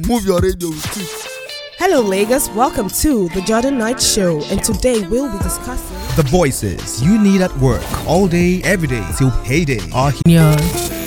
Move your radio with it. Hello Lagos, welcome to the Jordan Knight Show, and today we'll be discussing the voices you need at work all day, every day till payday are here.